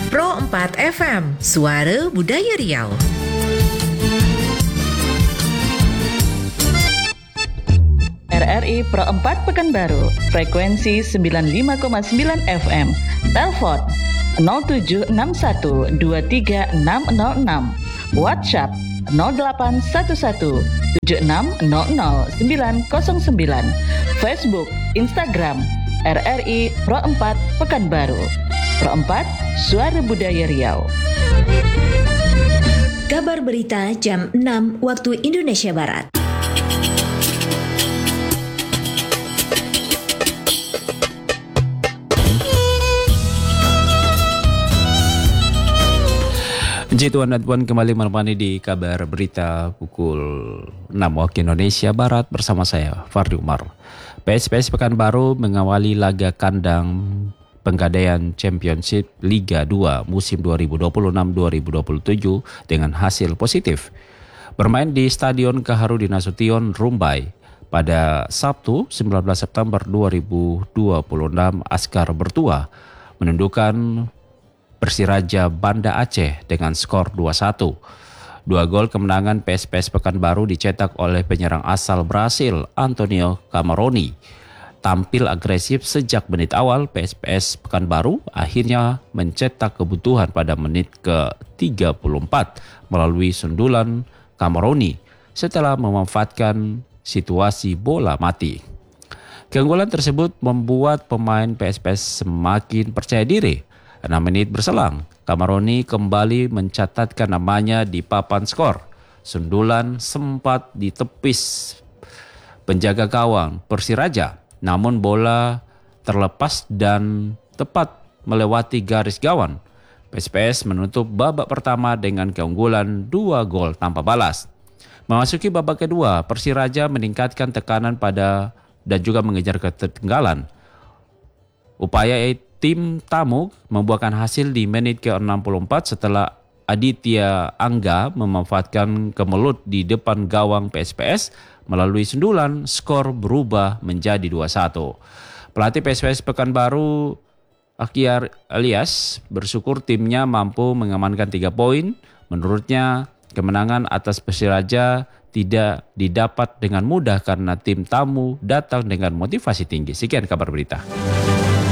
Pro 4 FM, Suara Budaya Riau. RRI Pro 4 Pekanbaru, frekuensi 95,9 FM. Telepon 0761 23606. WhatsApp 0811 7600 909. Facebook, Instagram RRI Pro 4 Pekanbaru. Pro 4 Suara Budaya Riau. Kabar berita jam 6 waktu Indonesia Barat. Tuan dan Puan, kembali menemani di kabar berita pukul 6 waktu Indonesia Barat bersama saya, Fardi Umar. PSPS Pekanbaru mengawali laga kandang Penggadaian Championship Liga 2 musim 2026-2027 dengan hasil positif. Bermain di Stadion Kaharudin Nasution, Rumbai pada Sabtu 19 September 2026, Askar Bertua menundukkan Persiraja Banda Aceh dengan skor 2-1. Dua gol kemenangan PSPS Pekanbaru dicetak oleh penyerang asal Brasil, Antonio Camaroni. Tampil agresif sejak menit awal, PSPS Pekanbaru akhirnya mencetak kebutuhan pada menit ke-34 melalui sundulan Camaroni setelah memanfaatkan situasi bola mati. Keunggulan tersebut membuat pemain PSPS semakin percaya diri. 6 menit berselang, Camaroni kembali mencatatkan namanya di papan skor. Sundulan sempat ditepis penjaga gawang Persiraja, namun bola terlepas dan tepat melewati garis gawang. PSPS menutup babak pertama dengan keunggulan 2 gol tanpa balas. Memasuki babak kedua, Persiraja meningkatkan tekanan pada dan juga mengejar ketertinggalan. Upaya tim tamu membuahkan hasil di menit ke-64 setelah Aditya Angga memanfaatkan kemelut di depan gawang PSPS melalui sundulan, skor berubah menjadi 2-1. Pelatih PSPS Pekanbaru Akyar Elias bersyukur timnya mampu mengamankan 3 poin. Menurutnya kemenangan atas Persiraja tidak didapat dengan mudah karena tim tamu datang dengan motivasi tinggi. Sekian kabar berita.